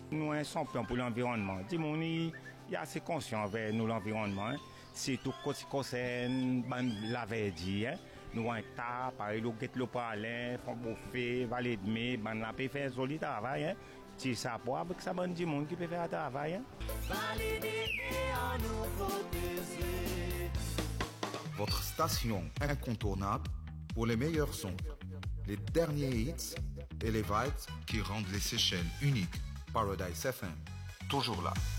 Nous avons son plan pour l'environnement. Dis-moi, il est assez conscient vers nous l'environnement. C'est tout ce qui concerne la verdure. Hein. Nous avons un tas, pareil, nous avons le parler, font bouffer, valer de mai, la peut faire un joli travail. Hein. Si ça pour avec ça, bon, du monde qui peut faire un travail. Hein. Votre station incontournable pour les meilleurs sons, les derniers hits et les vibes qui rendent les Seychelles uniques. Paradise FM, toujours là.